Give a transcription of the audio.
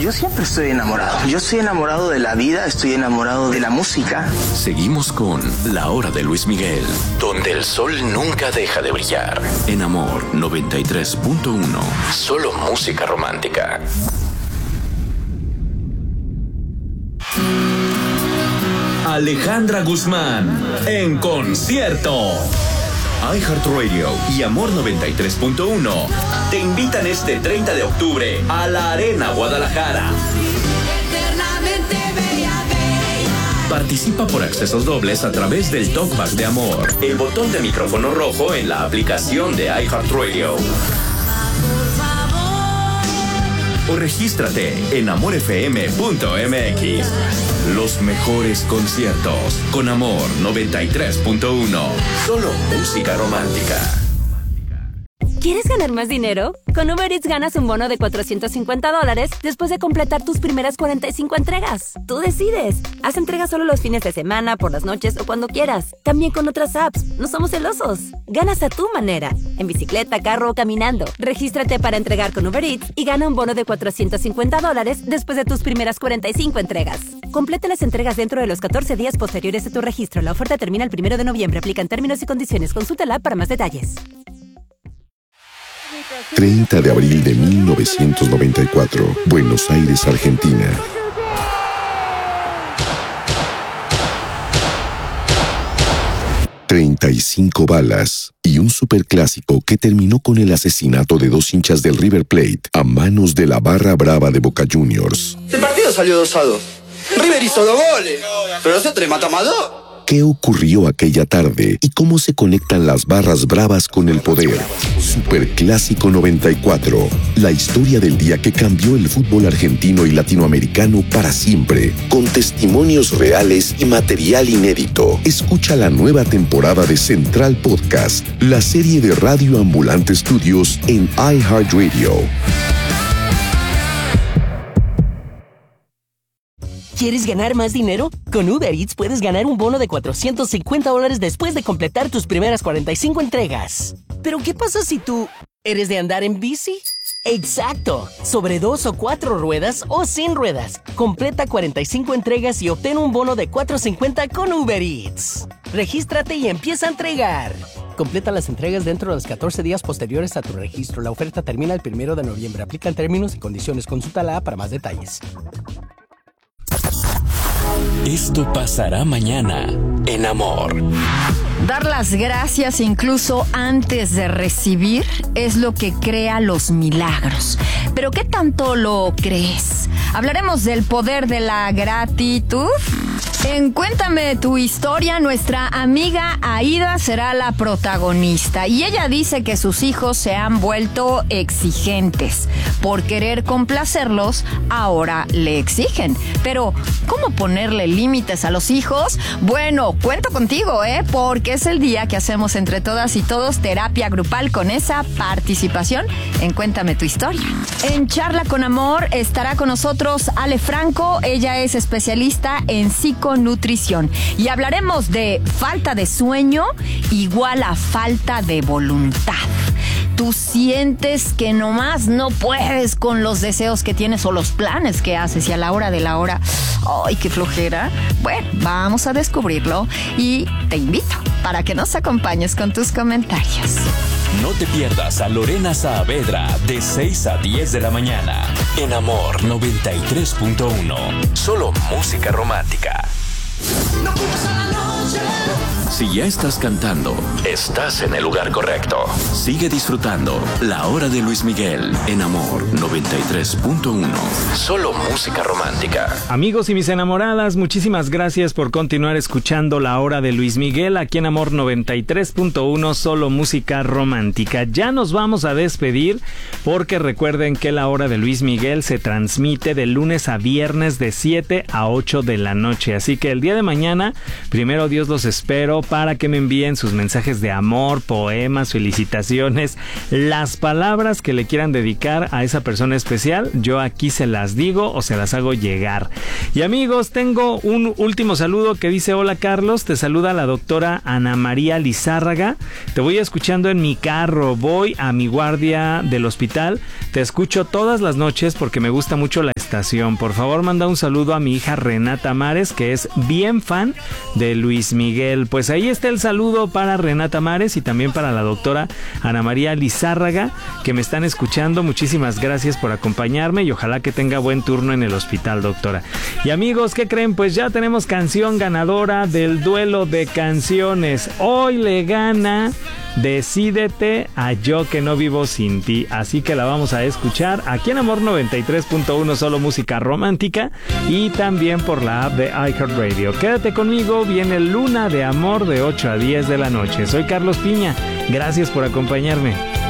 Yo siempre estoy enamorado. Yo estoy enamorado de la vida, estoy enamorado de la música. Seguimos con La Hora de Luis Miguel, donde el sol nunca deja de brillar. En Amor 93.1. Solo música romántica. Alejandra Guzmán en concierto. iHeartRadio y Amor 93.1 te invitan este 30 de octubre a la Arena Guadalajara. Participa por accesos dobles a través del Talkback de Amor, el botón de micrófono rojo en la aplicación de iHeartRadio. O regístrate en amorfm.mx. Los mejores conciertos con Amor 93.1. Solo música romántica. ¿Quieres ganar más dinero? Con Uber Eats ganas un bono de $450 después de completar tus primeras 45 entregas. Tú decides. Haz entregas solo los fines de semana, por las noches o cuando quieras. También con otras apps. No somos celosos. Ganas a tu manera. En bicicleta, carro o caminando. Regístrate para entregar con Uber Eats y gana un bono de $450 después de tus primeras 45 entregas. Completa las entregas dentro de los 14 días posteriores a tu registro. La oferta termina el 1 de noviembre. Aplican términos y condiciones. Consúltala para más detalles. 30 de abril de 1994, Buenos Aires, Argentina. $35 balas y un superclásico que terminó con el asesinato de 2 hinchas del River Plate a manos de la barra brava de Boca Juniors. El partido salió 2-2. River hizo 2 goles, pero nosotros le matamos a 2. ¿Qué ocurrió aquella tarde y cómo se conectan las barras bravas con el poder? Superclásico 94. La historia del día que cambió el fútbol argentino y latinoamericano para siempre. Con testimonios reales y material inédito. Escucha la nueva temporada de Central Podcast, la serie de Radio Ambulante Studios en iHeartRadio. ¿Quieres ganar más dinero? Con Uber Eats puedes ganar un bono de $450 después de completar tus primeras 45 entregas. ¿Pero qué pasa si tú eres de andar en bici? ¡Exacto! Sobre 2 o 4 ruedas o sin ruedas. Completa 45 entregas y obtén un bono de $450 con Uber Eats. Regístrate y empieza a entregar. Completa las entregas dentro de los 14 días posteriores a tu registro. La oferta termina el 1 de noviembre. Aplican términos y condiciones. Consúltala para más detalles. Esto pasará mañana en Amor. Dar las gracias incluso antes de recibir es lo que crea los milagros. ¿Pero qué tanto lo crees? Hablaremos del poder de la gratitud. En Cuéntame tu historia, nuestra amiga Aida será la protagonista y ella dice que sus hijos se han vuelto exigentes. Por querer complacerlos, ahora le exigen. Pero, ¿cómo ponerle límites a los hijos? Bueno, cuento contigo, porque es el día que hacemos entre todas y todos terapia grupal con esa participación en Cuéntame tu historia. En Charla con Amor estará con nosotros Ale Franco. Ella es especialista en psiconutrición y hablaremos de falta de sueño igual a falta de voluntad. Tú sientes que nomás no puedes con los deseos que tienes o los planes que haces y a la hora de la hora, ¡ay, qué flojera! Bueno, vamos a descubrirlo y te invito para que nos acompañes con tus comentarios. No te pierdas a Lorena Saavedra de 6 a 10 de la mañana en Amor 93.1. Solo música romántica. Si ya estás cantando, estás en el lugar correcto. Sigue disfrutando La Hora de Luis Miguel en Amor 93.1. Solo música romántica. Amigos y mis enamoradas, muchísimas gracias por continuar escuchando La Hora de Luis Miguel aquí en Amor 93.1. Solo música romántica. Ya nos vamos a despedir porque recuerden que La Hora de Luis Miguel se transmite de lunes a viernes de 7 a 8 de la noche. Así que el día de mañana, primero Dios, los espero para que me envíen sus mensajes de amor, poemas, felicitaciones, las palabras que le quieran dedicar a esa persona especial. Yo aquí se las digo o se las hago llegar. Y amigos, tengo un último saludo que dice: hola Carlos, te saluda la doctora Ana María Lizárraga. Te voy escuchando en mi carro, voy a mi guardia del hospital. Te escucho todas las noches porque me gusta mucho la estación. Por favor, manda un saludo a mi hija Renata Mares, que es bien fan de Luis Miguel. Pues ahí está el saludo para Renata Mares y también para la doctora Ana María Lizárraga, que me están escuchando. Muchísimas gracias por acompañarme y ojalá que tenga buen turno en el hospital, doctora. Y amigos, ¿qué creen? Pues ya tenemos canción ganadora del duelo de canciones. Hoy le gana Decídete a Yo que no vivo sin ti, así que la vamos a escuchar aquí en Amor 93.1, solo música romántica, y también por la app de iHeartRadio. Quédate conmigo, viene Luna de Amor de 8 a 10 de la noche. Soy Carlos Piña, gracias por acompañarme.